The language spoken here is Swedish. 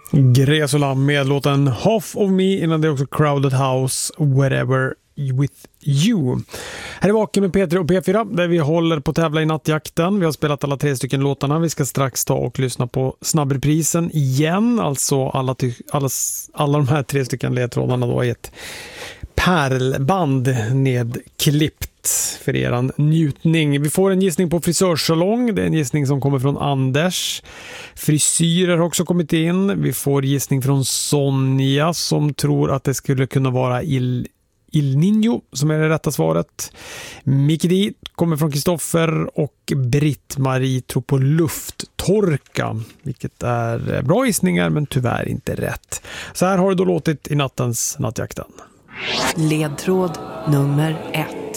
Gresola med låten Half of Me, innan det också Crowded House, Whatever with You. Här är Vaken med P3 och P4 där vi håller på att tävla i nattjakten. Vi har spelat alla 3 stycken låtarna. Vi ska strax ta och lyssna på snabbreprisen igen. Alltså alla de här 3 stycken ledtrådarna då i ett pärlband nedklippt för eran njutning. Vi får en gissning på frisörsalong. Det är en gissning som kommer från Anders. Frisyrer har också kommit in. Vi får gissning från Sonja som tror att det skulle kunna vara Il Niño som är det rätta svaret. Micke D kommer från Kristoffer och Britt-Marie tror på lufttorka, vilket är bra gissningar men tyvärr inte rätt. Så här har det då låtit i nattens nattjakten. Ledtråd nummer 1.